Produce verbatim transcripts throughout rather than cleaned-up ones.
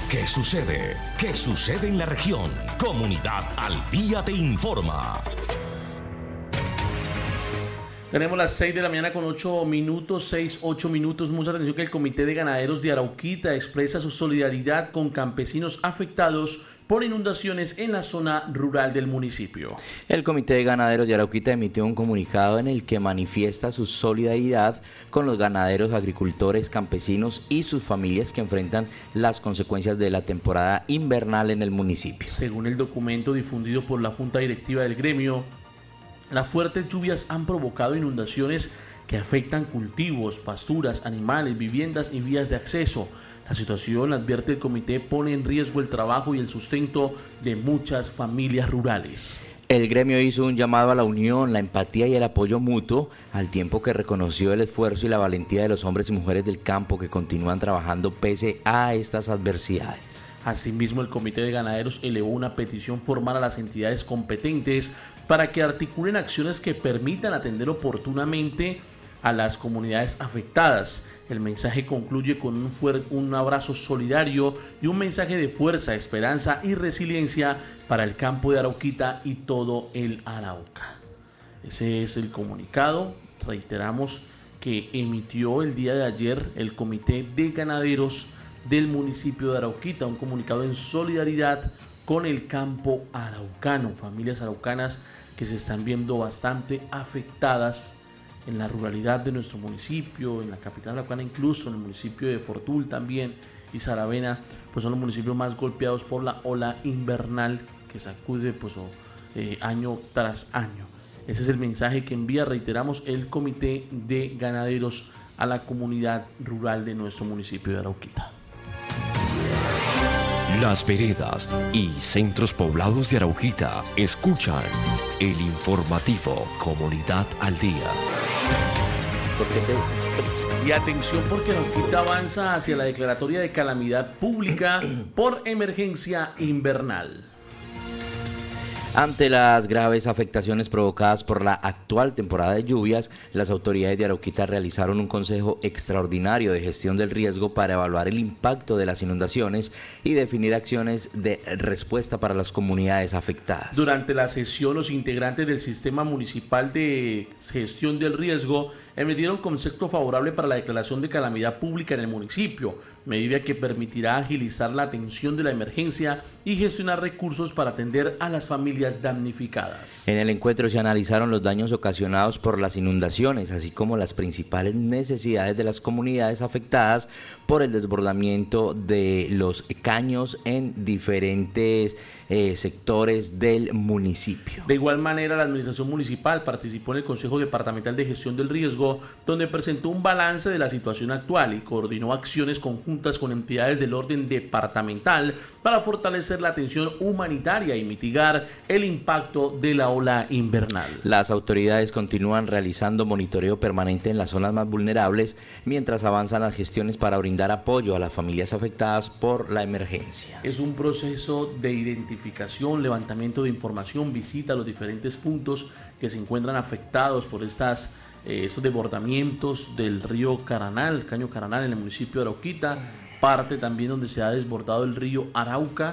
¿Qué sucede? ¿Qué sucede en la región? Comunidad al Día te informa. Tenemos las seis de la mañana con ocho minutos, seis, ocho minutos. Mucha atención que el Comité de Ganaderos de Arauquita expresa su solidaridad con campesinos afectados por inundaciones en la zona rural del municipio. El Comité de Ganaderos de Arauquita emitió un comunicado en el que manifiesta su solidaridad con los ganaderos, agricultores, campesinos y sus familias que enfrentan las consecuencias de la temporada invernal en el municipio. Según el documento difundido por la Junta Directiva del gremio, las fuertes lluvias han provocado inundaciones que afectan cultivos, pasturas, animales, viviendas y vías de acceso. La situación, advierte el comité, pone en riesgo el trabajo y el sustento de muchas familias rurales. El gremio hizo un llamado a la unión, la empatía y el apoyo mutuo, al tiempo que reconoció el esfuerzo y la valentía de los hombres y mujeres del campo que continúan trabajando pese a estas adversidades. Asimismo, el Comité de Ganaderos elevó una petición formal a las entidades competentes para que articulen acciones que permitan atender oportunamente a las comunidades afectadas. El mensaje concluye con un, fuer- un abrazo solidario y un mensaje de fuerza, esperanza y resiliencia para el campo de Arauquita y todo el Arauca. Ese es el comunicado, reiteramos, que emitió el día de ayer el Comité de Ganaderos del municipio de Arauquita, un comunicado en solidaridad con el campo araucano, familias araucanas que se están viendo bastante afectadas en la ruralidad de nuestro municipio, en la capital araucana, incluso en el municipio de Fortul también, y Saravena, pues son los municipios más golpeados por la ola invernal que sacude pues, oh, eh, año tras año. Ese es el mensaje que envía, reiteramos, el Comité de Ganaderos a la comunidad rural de nuestro municipio de Arauquita. Las veredas y centros poblados de Arauquita escuchan el informativo Comunidad al Día. Y atención, porque Arauquita avanza hacia la declaratoria de calamidad pública por emergencia invernal. Ante las graves afectaciones provocadas por la actual temporada de lluvias, las autoridades de Arauquita realizaron un consejo extraordinario de gestión del riesgo para evaluar el impacto de las inundaciones y definir acciones de respuesta para las comunidades afectadas. Durante la sesión, los integrantes del Sistema Municipal de Gestión del Riesgo emitieron concepto favorable para la declaración de calamidad pública en el municipio, medida que permitirá agilizar la atención de la emergencia y gestionar recursos para atender a las familias damnificadas. En el encuentro se analizaron los daños ocasionados por las inundaciones, así como las principales necesidades de las comunidades afectadas por el desbordamiento de los caños en diferentes eh, sectores del municipio. De igual manera, la administración municipal participó en el Consejo Departamental de Gestión del Riesgo, donde presentó un balance de la situación actual y coordinó acciones conjuntas con entidades del orden departamental para fortalecer la atención humanitaria y mitigar el impacto de la ola invernal. Las autoridades continúan realizando monitoreo permanente en las zonas más vulnerables mientras avanzan las gestiones para brindar apoyo a las familias afectadas por la emergencia. Es un proceso de identificación, levantamiento de información, visita a los diferentes puntos que se encuentran afectados por estas Eh, estos desbordamientos del río Caranal, Caño Caranal en el municipio de Arauquita, parte también donde se ha desbordado el río Arauca.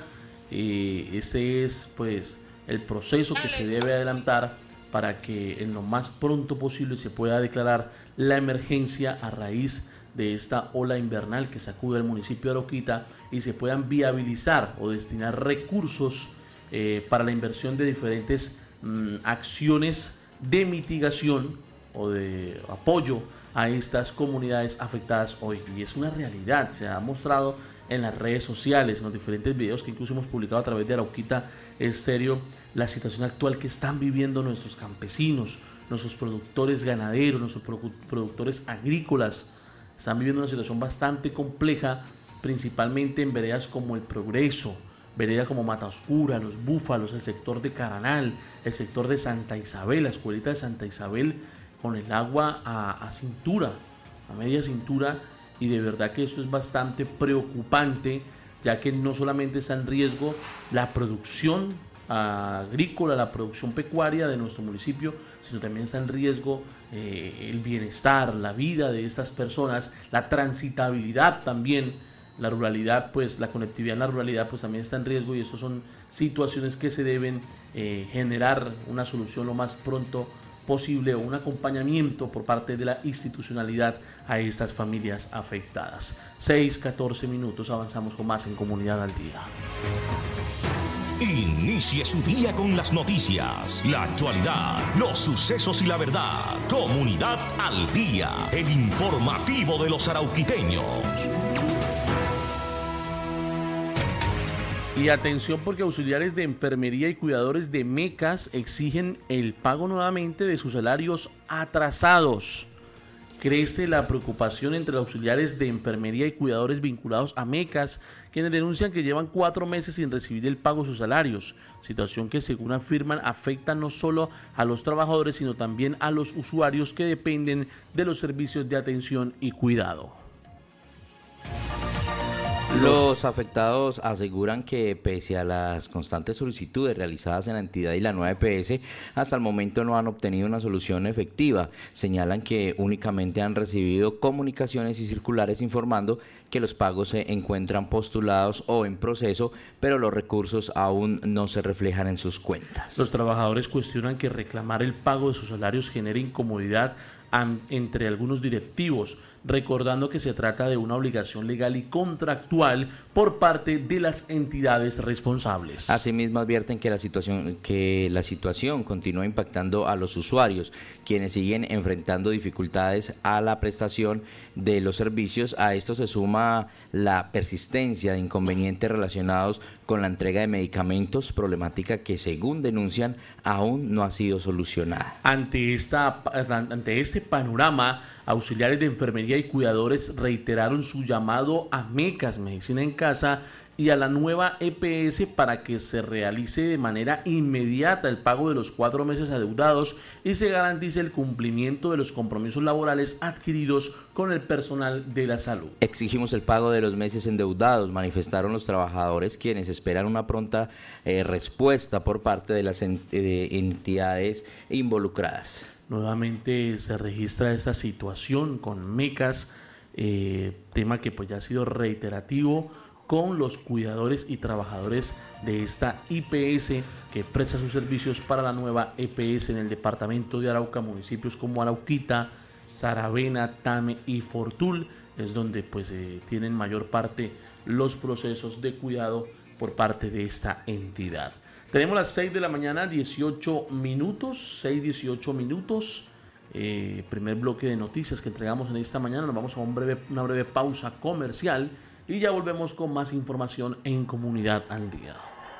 Eh, ese es pues el proceso que se debe adelantar para que en lo más pronto posible se pueda declarar la emergencia a raíz de esta ola invernal que sacude al municipio de Arauquita y se puedan viabilizar o destinar recursos eh, para la inversión de diferentes mm, acciones de mitigación o de apoyo a estas comunidades afectadas hoy. Y es una realidad, se ha mostrado en las redes sociales, en los diferentes videos que incluso hemos publicado a través de Arauquita Estéreo, la situación actual que están viviendo nuestros campesinos, nuestros productores ganaderos, nuestros productores agrícolas. Están viviendo una situación bastante compleja, principalmente en veredas como El Progreso, veredas como Mata Oscura, Los Búfalos, el sector de Caranal, el sector de Santa Isabel, la escuelita de Santa Isabel, con el agua a, a cintura, a media cintura, y de verdad que esto es bastante preocupante, ya que no solamente está en riesgo la producción agrícola, la producción pecuaria de nuestro municipio, sino también está en riesgo eh, el bienestar, la vida de estas personas, la transitabilidad también la ruralidad, pues la conectividad en la ruralidad pues también está en riesgo, y estas son situaciones que se deben eh, generar una solución lo más pronto posible, o un acompañamiento por parte de la institucionalidad a estas familias afectadas. seis, catorce minutos, avanzamos con más en Comunidad al Día. Inicie su día con las noticias, la actualidad, los sucesos y la verdad. Comunidad al Día, el informativo de los arauquiteños. Y atención, porque auxiliares de enfermería y cuidadores de MECAS exigen el pago nuevamente de sus salarios atrasados. Crece la preocupación entre los auxiliares de enfermería y cuidadores vinculados a MECAS, quienes denuncian que llevan cuatro meses sin recibir el pago de sus salarios, situación que, según afirman, afecta no solo a los trabajadores, sino también a los usuarios que dependen de los servicios de atención y cuidado. Los afectados aseguran que, pese a las constantes solicitudes realizadas en la entidad y la nueva E P S, hasta el momento no han obtenido una solución efectiva. Señalan que únicamente han recibido comunicaciones y circulares informando que los pagos se encuentran postulados o en proceso, pero los recursos aún no se reflejan en sus cuentas. Los trabajadores cuestionan que reclamar el pago de sus salarios genere incomodidad entre algunos directivos, recordando que se trata de una obligación legal y contractual por parte de las entidades responsables. Asimismo, advierten que la situación que la situación continúa impactando a los usuarios, quienes siguen enfrentando dificultades a la prestación de los servicios. A esto se suma la persistencia de inconvenientes relacionados con la entrega de medicamentos, problemática que, según denuncian, aún no ha sido solucionada. Ante esta ante este panorama, auxiliares de enfermería y cuidadores reiteraron su llamado a MECAS, Medicina en Casa, y a la nueva E P S para que se realice de manera inmediata el pago de los cuatro meses adeudados y se garantice el cumplimiento de los compromisos laborales adquiridos con el personal de la salud. Exigimos el pago de los meses endeudados, manifestaron los trabajadores, quienes esperan una pronta eh, respuesta por parte de las ent- eh, entidades involucradas. Nuevamente se registra esta situación con MECAS, eh, tema que pues ya ha sido reiterativo con los cuidadores y trabajadores de esta I P S que presta sus servicios para la nueva E P S en el departamento de Arauca. Municipios como Arauquita, Saravena, Tame y Fortul es donde pues eh, tienen mayor parte los procesos de cuidado por parte de esta entidad. Tenemos las seis de la mañana, dieciocho minutos, seis, dieciocho minutos. Eh, primer bloque de noticias que entregamos en esta mañana. Nos vamos a un breve, una breve pausa comercial y ya volvemos con más información en Comunidad al Día.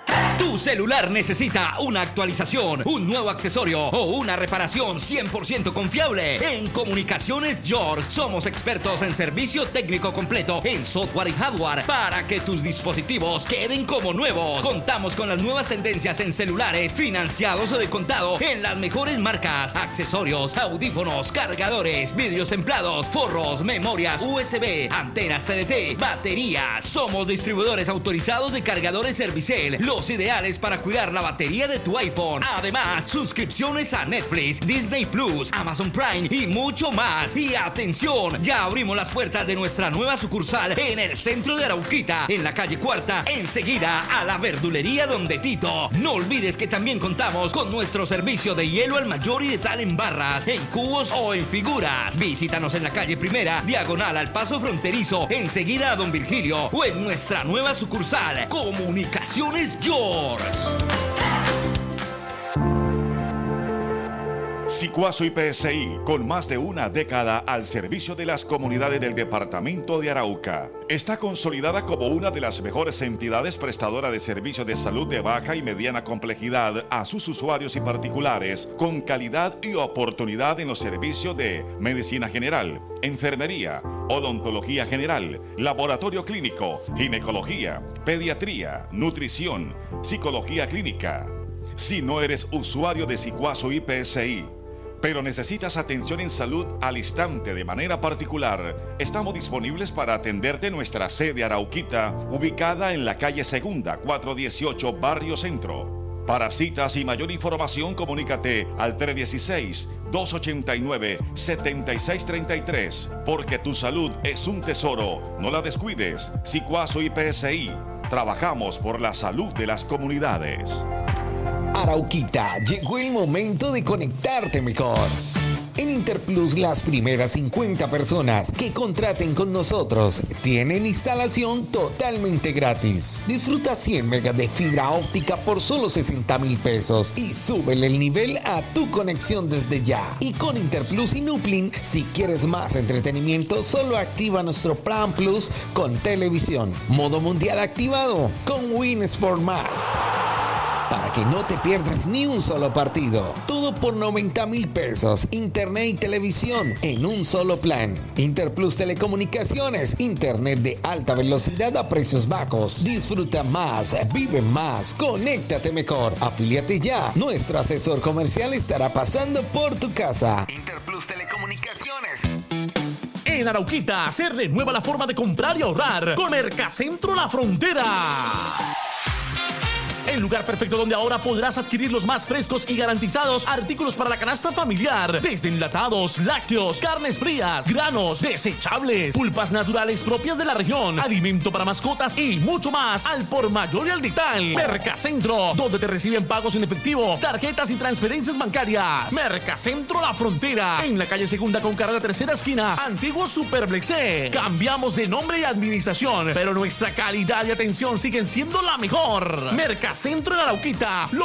Tu celular necesita una actualización, un nuevo accesorio o una reparación cien por ciento confiable. En Comunicaciones George somos expertos en servicio técnico completo en software y hardware para que tus dispositivos queden como nuevos. Contamos con las nuevas tendencias en celulares financiados o de contado en las mejores marcas, accesorios, audífonos, cargadores, vidrios templados, forros, memorias U S B, antenas T D T, baterías. Somos distribuidores autorizados de cargadores Servicel, los ideales para cuidar la batería de tu iPhone. Además, suscripciones a Netflix, Disney Plus, Amazon Prime y mucho más. Y atención, ya abrimos las puertas de nuestra nueva sucursal en el centro de Arauquita, en la calle Cuarta, enseguida a la verdulería Donde Tito. No olvides que también contamos con nuestro servicio de hielo al mayor y de tal en barras, en cubos o en figuras. Visítanos en la calle Primera, diagonal al paso fronterizo, enseguida a Don Virgilio, o en nuestra nueva sucursal, Comunicaciones George. Sicuazo I P S I, con más de una década al servicio de las comunidades del departamento de Arauca, está consolidada como una de las mejores entidades prestadoras de servicios de salud de baja y mediana complejidad a sus usuarios y particulares, con calidad y oportunidad en los servicios de medicina general, enfermería, odontología general, laboratorio clínico, ginecología, pediatría, nutrición, psicología clínica. Si no eres usuario de Sicuazo I P S I, pero necesitas atención en salud al instante de manera particular, estamos disponibles para atenderte en nuestra sede Arauquita, ubicada en la calle Segunda, cuatrocientos dieciocho, Barrio Centro. Para citas y mayor información, comunícate al tres uno seis, dos ocho nueve, siete seis tres tres. Porque tu salud es un tesoro. No la descuides. Sicuazo I P S I. Trabajamos por la salud de las comunidades. Arauquita, llegó el momento de conectarte mejor. En Interplus, las primeras cincuenta personas que contraten con nosotros tienen instalación totalmente gratis. Disfruta cien megas de fibra óptica por solo sesenta mil pesos y súbele el nivel a tu conexión desde ya. Y con Interplus y Nuplin, si quieres más entretenimiento, solo activa nuestro Plan Plus con televisión. Modo mundial activado con Win Sport Más. Para que no te pierdas ni un solo partido. Todo por noventa mil pesos. Internet y televisión en un solo plan. Interplus Telecomunicaciones. Internet de alta velocidad a precios bajos. Disfruta más. Vive más. Conéctate mejor. Afíliate ya. Nuestro asesor comercial estará pasando por tu casa. Interplus Telecomunicaciones. En Arauquita se renueva la forma de comprar y ahorrar con Mercacentro La Frontera. El lugar perfecto donde ahora podrás adquirir los más frescos y garantizados artículos para la canasta familiar. Desde enlatados, lácteos, carnes frías, granos, desechables, pulpas naturales propias de la región, alimento para mascotas y mucho más al por mayor y al detalle. Mercacentro, donde te reciben pagos en efectivo, tarjetas y transferencias bancarias. Mercacentro La Frontera, en la calle Segunda con carrera Tercera esquina, antiguo Superblexé. Cambiamos de nombre y administración, pero nuestra calidad y atención siguen siendo la mejor. Mercacentro Centro en Arauquita.